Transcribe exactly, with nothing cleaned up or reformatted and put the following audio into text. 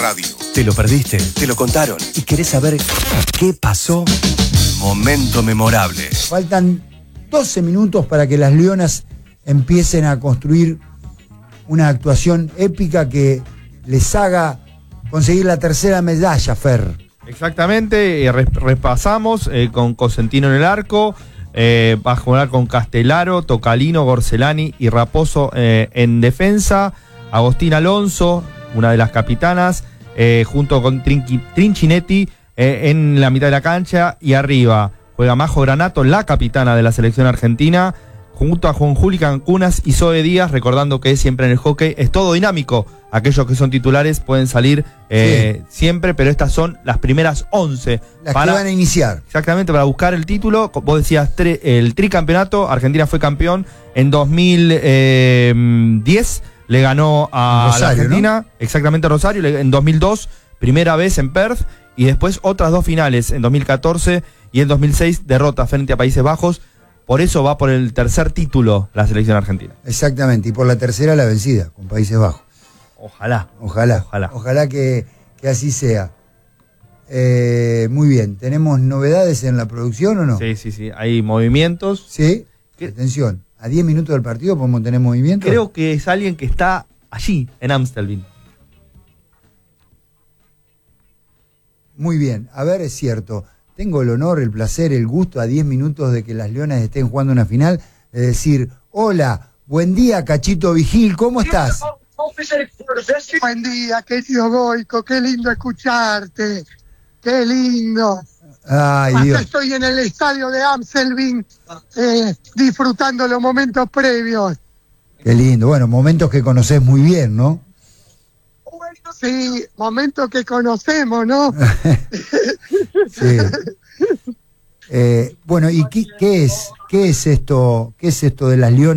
radio. ¿Te lo perdiste? ¿Te lo contaron? ¿Y querés saber qué pasó? Momento memorable. Faltan doce minutos para que las Leonas empiecen a construir una actuación épica que les haga conseguir la tercera medalla, Fer. Exactamente, eh, repasamos eh, con Cosentino en el arco, eh, va a jugar con Castellaro, Tocalino, Gorcelani y Raposo eh, en defensa, Agostín Alonso, una de las capitanas, eh, junto con Trinqui, Trinchinetti eh, en la mitad de la cancha, y arriba juega Majo Granato, la capitana de la selección argentina, junto a Juan Juli Cancunas y Zoe Díaz, recordando que siempre en el hockey es todo dinámico. Aquellos que son titulares pueden salir eh, sí. siempre, pero estas son las primeras once. Las para, que van a iniciar. Exactamente, para buscar el título. Vos decías tre, el tricampeonato. Argentina fue campeón en dos mil diez. Le ganó a Rosario, la Argentina, ¿no? Exactamente, Rosario. En dos mil dos, primera vez en Perth. Y después otras dos finales, en dos mil catorce y en dos mil seis, derrota frente a Países Bajos. Por eso va por el tercer título la selección argentina. Exactamente, y por la tercera la vencida, con Países Bajos. Ojalá. Ojalá. Ojalá. Ojalá que, que así sea. Eh, muy bien, ¿tenemos novedades en la producción o no? Sí, sí, sí. Hay movimientos. Sí. ¿Qué? Atención, a diez minutos del partido podemos tener movimientos. Creo que es alguien que está allí, en Amstelveen. Muy bien, a ver, es cierto. Tengo el honor, el placer, el gusto a diez minutos de que las Leonas estén jugando una final, de decir, hola, buen día, Cachito Vigil, ¿cómo estás? Buen día, querido Goico, qué lindo escucharte, qué lindo. Ay, Acá Dios. estoy en el estadio de Amstelveen, eh, disfrutando los momentos previos. Qué lindo, bueno, momentos que conocés muy bien, ¿no? Sí, momentos que conocemos, ¿no? Sí. Eh, bueno, ¿y qué, qué es? ¿Qué es esto? ¿Qué es esto de las Leonas?